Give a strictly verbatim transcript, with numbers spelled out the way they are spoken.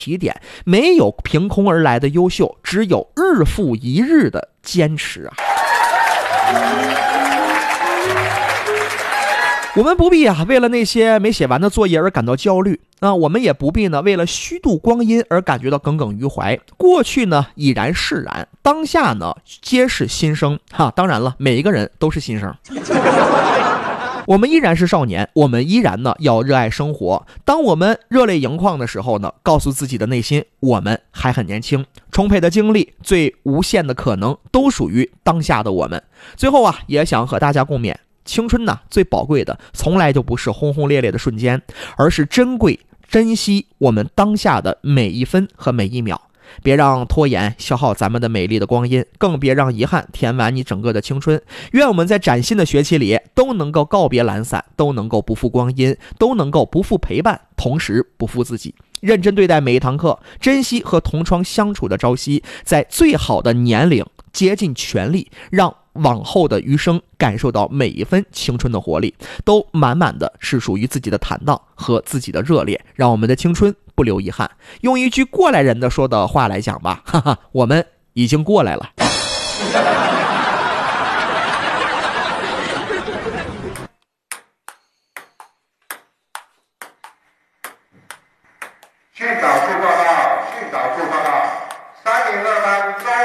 起点，没有凭空而来的优秀，只有日复一日的坚持啊。我们不必啊为了那些没写完的作业而感到焦虑啊，我们也不必呢为了虚度光阴而感觉到耿耿于怀。过去呢已然释然，当下呢皆是新生哈。当然了，每一个人都是新生。我们依然是少年，我们依然呢要热爱生活。当我们热泪盈眶的时候呢，告诉自己的内心，我们还很年轻，充沛的精力，最无限的可能都属于当下的我们。最后啊，也想和大家共勉，青春呢最宝贵的从来就不是轰轰烈烈的瞬间，而是珍贵珍惜我们当下的每一分和每一秒。别让拖延消耗咱们的美丽的光阴，更别让遗憾填完你整个的青春。愿我们在崭新的学期里都能够告别懒散，都能够不负光阴，都能够不负陪伴，同时不负自己。认真对待每一堂课，珍惜和同窗相处的朝夕，在最好的年龄竭尽全力，让往后的余生感受到每一分青春的活力，都满满的是属于自己的坦荡和自己的热烈，让我们的青春不留遗憾。用一句过来人的说的话来讲吧，哈哈，我们已经过来了。